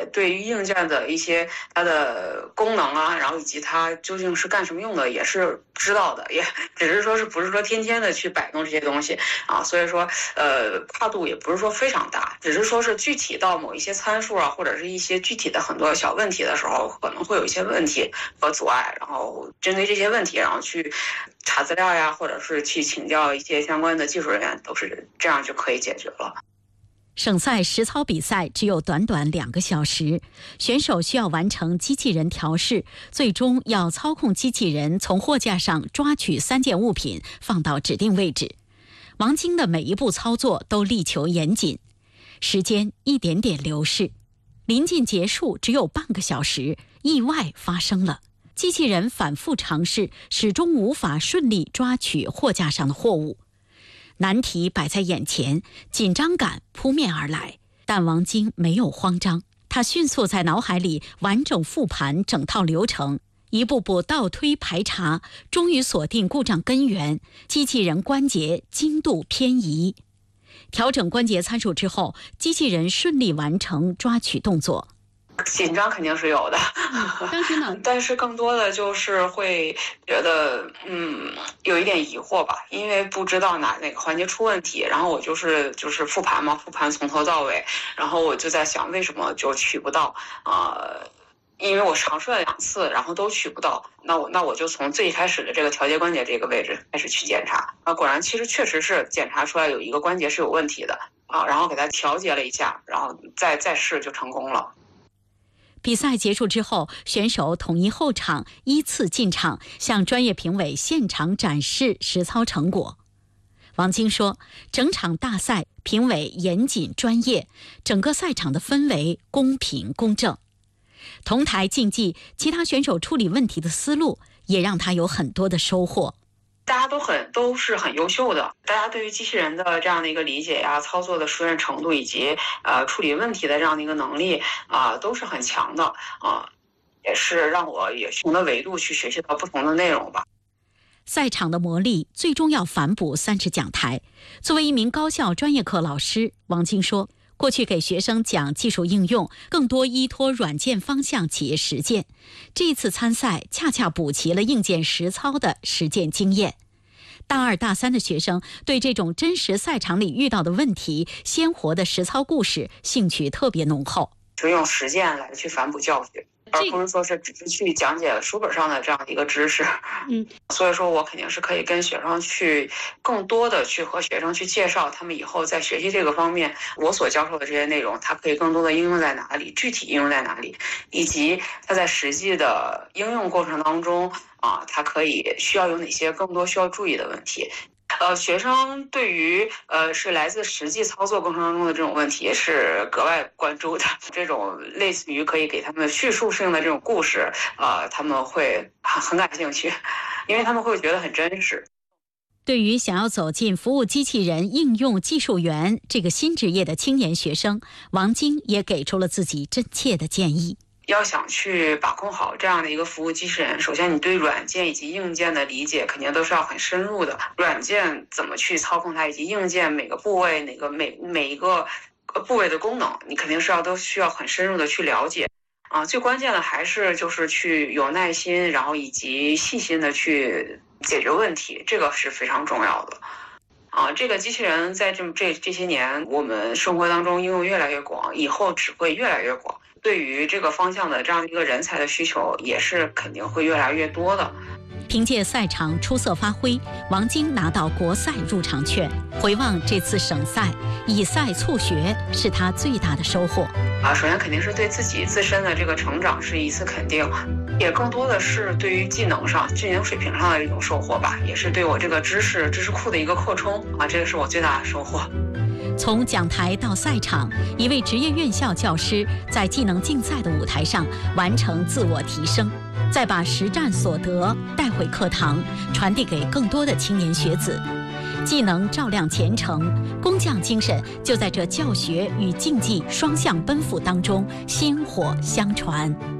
对于硬件的一些它的功能啊，然后以及它究竟是干什么用的，也是知道的，也只是说不是说天天的去摆弄这些东西啊，所以说跨度也不是说非常大，只是说是具体到某一些参数啊，或者是一些具体的很多小问题的时候，可能会有一些问题和阻碍，然后针对这些问题，然后去查资料呀，或者是去请教一些相关的技术人员，都是这样就可以解决了。 省赛实操比赛只有短短2个小时，选手需要完成机器人调试，最终要操控机器人从货架上抓取3件物品放到指定位置。王晶的每一步操作都力求严谨，时间一点点流逝，临近结束只有半个小时，意外发生了。机器人反复尝试，始终无法顺利抓取货架上的货物。难题摆在眼前，紧张感扑面而来，但王晶没有慌张，他迅速在脑海里完整复盘整套流程，一步步倒推排查，终于锁定故障根源，机器人关节精度偏移。调整关节参数之后，机器人顺利完成抓取动作。 紧张肯定是有的， 当时呢， 但是更多的就是会觉得，有一点疑惑吧，因为不知道哪个环节出问题，然后我就是复盘嘛，复盘从头到尾，然后我就在想为什么就取不到因为我尝试了2次，然后都取不到，那我就从最开始的这个调节关节这个位置开始去检查果然其实确实是检查出来有一个关节是有问题的然后给它调节了一下，然后再试就成功了。 比赛结束之后，选手统一后场，依次进场，向专业评委现场展示实操成果。王晶说，整场大赛评委严谨专业，整个赛场的氛围公平公正。同台竞技，其他选手处理问题的思路也让他有很多的收获。 大家都是很优秀的，大家对于机器人的这样的一个理解呀、操作的熟练程度以及处理问题的这样的一个能力都是很强的也是让我也不同的维度去学习到不同的内容吧。 赛场的磨砺最终要反哺30讲台。作为一名高校专业课老师，王晶说，过去给学生讲技术应用，更多依托软件方向企业实践。这次参赛恰恰补齐了硬件实操的实践经验。大2、大3的学生对这种真实赛场里遇到的问题、鲜活的实操故事兴趣特别浓厚， 就用实践来去反哺教学，而不是说是只是去讲解书本上的这样的一个知识。所以说我肯定是可以跟学生去更多的去和学生去介绍他们以后在学习这个方面我所教授的这些内容，它可以更多的应用在哪里，具体应用在哪里，以及它在实际的应用过程当中它可以需要有哪些更多需要注意的问题。学生对于是来自实际操作过程当中的这种问题是格外关注的，这种类似于可以给他们叙述性的这种故事他们会很感兴趣，因为他们会觉得很真实。 对于想要走进服务机器人应用技术员这个新职业的青年学生，王晶也给出了自己真切的建议。 要想去把控好这样的一个服务机器人，首先你对软件以及硬件的理解肯定都是要很深入的，软件怎么去操控它，以及硬件每个部位每一个部位的功能，你肯定是都需要很深入的去了解最关键的还是就是去有耐心，然后以及细心的去解决问题，这个是非常重要的这个机器人在这些年我们生活当中应用越来越广，以后只会越来越广，对于这个方向的这样一个人才的需求也是肯定会越来越多的。 凭借赛场出色发挥，王晶拿到国赛入场券。回望这次省赛，以赛促学是他最大的收获首先肯定是对自己自身的这个成长是一次肯定，也更多的是对于技能水平上的一种收获吧，也是对我这个知识库的一个扩充这个是我最大的收获。 从讲台到赛场，一位职业院校教师在技能竞赛的舞台上完成自我提升，再把实战所得带回课堂，传递给更多的青年学子。技能照亮前程，工匠精神就在这教学与竞技双向奔赴当中薪火相传。